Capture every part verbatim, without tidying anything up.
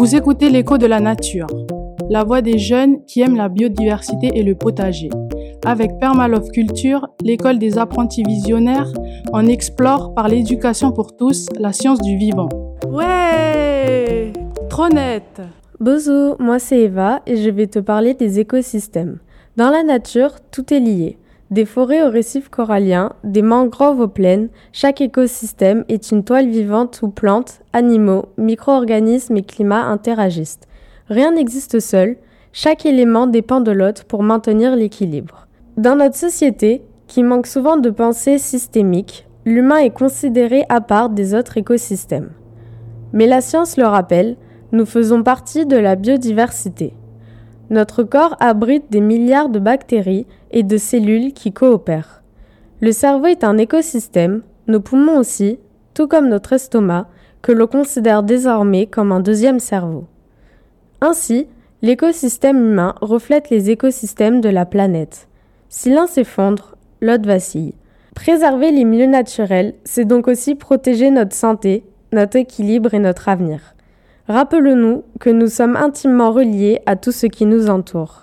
Vous écoutez l'écho de la nature, la voix des jeunes qui aiment la biodiversité et le potager. Avec Permalove Culture, l'école des apprentis visionnaires, on explore par l'éducation pour tous la science du vivant. Ouais, trop net. Bonjour, moi c'est Eva et je vais te parler des écosystèmes. Dans la nature, tout est lié. Des forêts aux récifs coralliens, des mangroves aux plaines, chaque écosystème est une toile vivante où plantes, animaux, micro-organismes et climats interagissent. Rien n'existe seul, chaque élément dépend de l'autre pour maintenir l'équilibre. Dans notre société, qui manque souvent de pensée systémique, l'humain est considéré à part des autres écosystèmes. Mais la science le rappelle, nous faisons partie de la biodiversité. Notre corps abrite des milliards de bactéries et de cellules qui coopèrent. Le cerveau est un écosystème, nos poumons aussi, tout comme notre estomac, que l'on considère désormais comme un deuxième cerveau. Ainsi, l'écosystème humain reflète les écosystèmes de la planète. Si l'un s'effondre, l'autre vacille. Préserver les milieux naturels, c'est donc aussi protéger notre santé, notre équilibre et notre avenir. Rappelons-nous que nous sommes intimement reliés à tout ce qui nous entoure.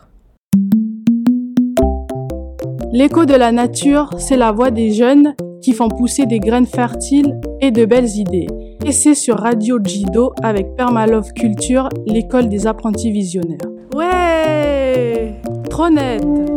L'écho de la nature, c'est la voix des jeunes qui font pousser des graines fertiles et de belles idées. Et c'est sur Radio Jido avec Permalove Culture, l'école des apprentis visionnaires. Ouais, trop net.